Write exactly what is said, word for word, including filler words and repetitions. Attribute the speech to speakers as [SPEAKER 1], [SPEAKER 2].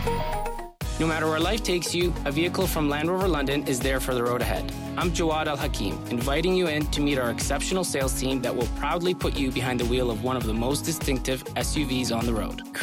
[SPEAKER 1] No matter where life takes you, a vehicle from Land Rover London is there for the road ahead. I'm Jawad Al Hakim, inviting you in to meet our exceptional sales team that will proudly put you behind the wheel of one of the most distinctive S U Vs on the road.